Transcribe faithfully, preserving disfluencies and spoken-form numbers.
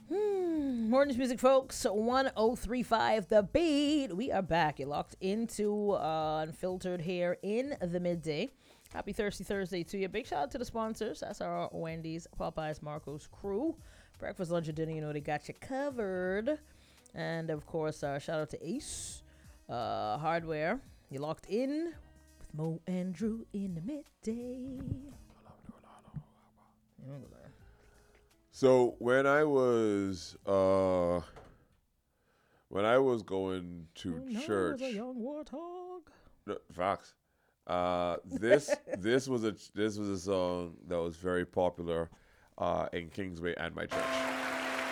Hmm. Morning's music, folks. one oh three point five The Beat. We are back. You're locked into uh, Unfiltered here in the midday. Happy Thirsty Thursday to you. Big shout out to the sponsors. That's our Wendy's, Popeyes, Marco's crew. Breakfast, lunch, or dinner, you know they got you covered. And, of course, uh, shout out to Ace uh, Hardware. You're locked in with Mo and Drew in the midday. So when I was uh, when I was going to Oh, no, church, a young warthog. no, Fox, uh, this this was a this was a song that was very popular uh, in Kingsway and my church.